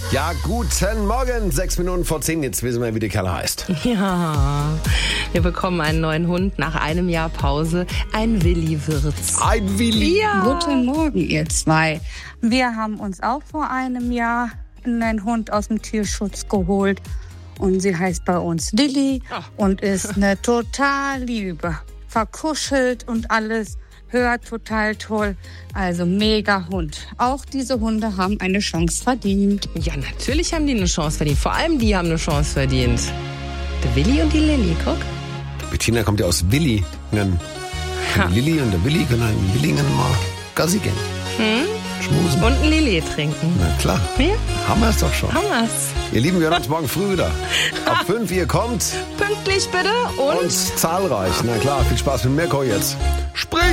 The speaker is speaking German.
Ja, guten Morgen. 6 Minuten vor 10. Jetzt wissen wir, wie der Kerl heißt. Ja, wir bekommen einen neuen Hund nach einem Jahr Pause. Ein Willi-Wirts. Ein Willi. Ja. Guten Morgen, ihr zwei. Wir haben uns auch vor einem Jahr einen Hund aus dem Tierschutz geholt. Und sie heißt bei uns Lilly und ist eine total Liebe. Verkuschelt und alles. Hört total toll. Also mega Hund. Auch diese Hunde haben eine Chance verdient. Ja, natürlich haben die eine Chance verdient. Vor allem die haben eine Chance verdient. Der Willi und die Lilly, guck. Bettina kommt ja aus Willingen. Ha. Lilly und der Willi können in Willingen mal Gassi gehen. Schmusen. Und ein Lilly trinken. Na klar. Ja, Haben wir es doch schon. haben wir's. Ihr Lieben, wir hören uns morgen früh wieder. Ab 5 ihr kommt Pünktlich bitte und und zahlreich. Na klar, viel Spaß mit Mirko jetzt. Spring!